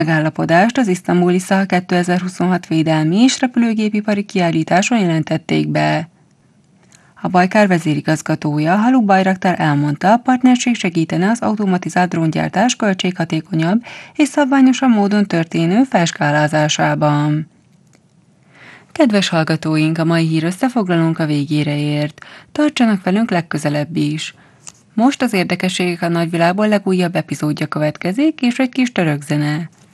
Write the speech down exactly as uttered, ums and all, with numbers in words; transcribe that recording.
Megállapodást az isztambuli SZAH kétezer-huszonhat védelmi és repülőgépipari kiállításon jelentették be. A Bajkár vezérigazgatója, Haluk Bajraktar elmondta, a partnerség segítene az automatizált dróngyártás költséghatékonyabb és szabványosabb módon történő felskálázásában. Kedves hallgatóink, a mai hír összefoglalónk a végére ért. Tartsanak velünk legközelebb is. Most az Érdekességek a nagyvilágból legújabb epizódja következik, és egy kis török zene.